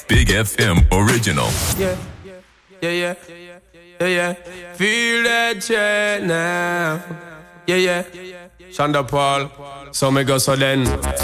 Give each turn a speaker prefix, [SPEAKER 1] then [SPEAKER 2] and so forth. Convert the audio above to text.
[SPEAKER 1] Big FM original.
[SPEAKER 2] Yeah. Feel that shit now. Yeah. Shonda Paul. So me go so then.